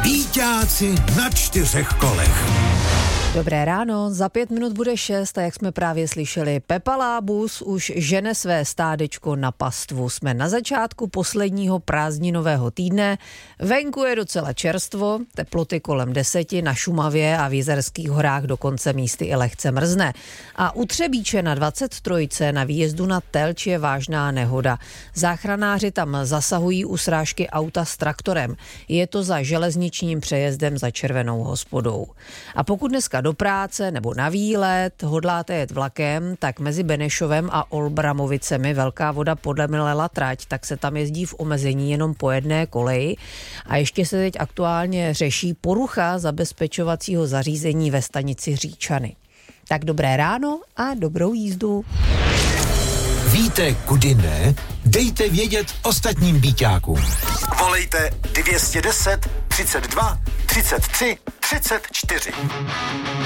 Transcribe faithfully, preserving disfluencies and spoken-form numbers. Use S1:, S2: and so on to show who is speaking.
S1: Bíťáci na čtyřech kolech.
S2: Dobré ráno, za pět minut bude šest a jak jsme právě slyšeli, Pepa Lábus už žene své stádečko na pastvu. Jsme na začátku posledního prázdninového týdne, venku je docela čerstvo, teploty kolem deseti, na Šumavě a v Jizerských horách dokonce místy i lehce mrzne. A u Třebíče na dvacet tři na výjezdu na Telč je vážná nehoda. Záchranáři tam zasahují u srážky auta s traktorem. Je to za železničním přejezdem za Červenou hospodou. A pokud dneska do práce nebo na výlet hodláte jet vlakem, tak mezi Benešovem a Olbramovicemi velká voda podlemlela trať, tak se tam jezdí v omezení jenom po jedné koleji. A ještě se teď aktuálně řeší porucha zabezpečovacího zařízení ve stanici Říčany. Tak dobré ráno a dobrou jízdu.
S1: Víte, kudy ne? Dejte vědět ostatním bíťákům.
S3: Volejte dvě stě deset, třicet dva, třicet tři, třicet čtyři.